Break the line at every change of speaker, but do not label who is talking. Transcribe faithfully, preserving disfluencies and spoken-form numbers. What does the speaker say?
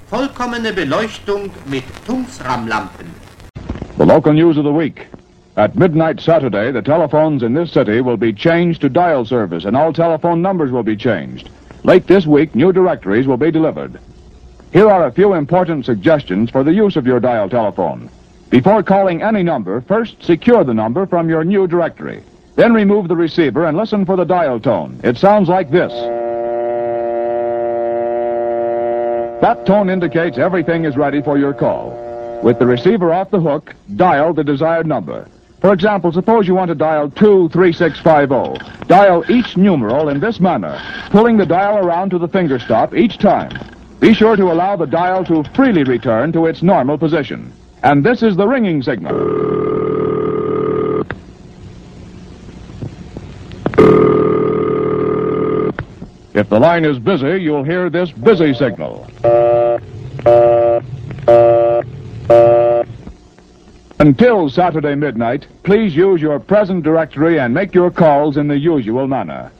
vollkommene Beleuchtung mit Tungsramlampen.
The local news of the week. At midnight Saturday, the telephones in this city will be changed to dial service, and all telephone numbers will be changed. Late this week, new directories will be delivered. Here are a few important suggestions for the use of your dial telephone. Before calling any number, first secure the number from your new directory. Then remove the receiver and listen for the dial tone. It sounds like this. That tone indicates everything is ready for your call. With the receiver off the hook, dial the desired number. For example, suppose you want to dial two three six five zero. Dial each numeral in this manner, pulling the dial around to the finger stop each time. Be sure to allow the dial to freely return to its normal position. And this is the ringing signal. If the line is busy, you'll hear this busy signal. Until Saturday midnight, please use your present directory and make your calls in the usual manner.